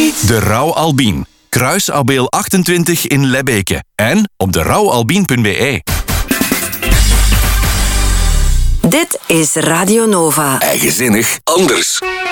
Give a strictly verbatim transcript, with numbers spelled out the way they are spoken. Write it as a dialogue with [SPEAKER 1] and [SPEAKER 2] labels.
[SPEAKER 1] niet.
[SPEAKER 2] De Rauw Albien. Kruis Abeel achtentwintig in Lebbeke. En op de rouwalbien punt b e.
[SPEAKER 3] Dit is Radio Nova.
[SPEAKER 1] Eigenzinnig anders.